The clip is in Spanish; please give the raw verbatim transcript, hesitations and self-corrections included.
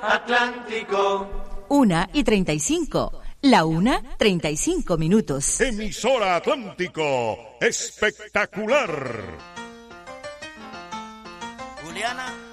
Atlántico. Una y treinta y cinco. La una, treinta y cinco minutos. Emisora Atlántico, espectacular. Juliana.